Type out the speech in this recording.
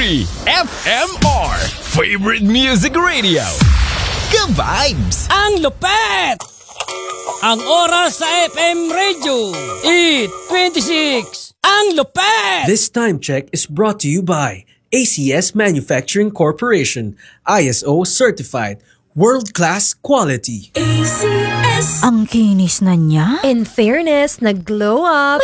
FMR Favorite Music Radio. Ka-vibes! Ang lupet! Ang oras sa FM Radio, 8:26. Ang lupet! This time check is brought to you by ACS Manufacturing Corporation, ISO certified, world-class quality. ACS. Ang kinis na niya. In fairness, nag-glow up.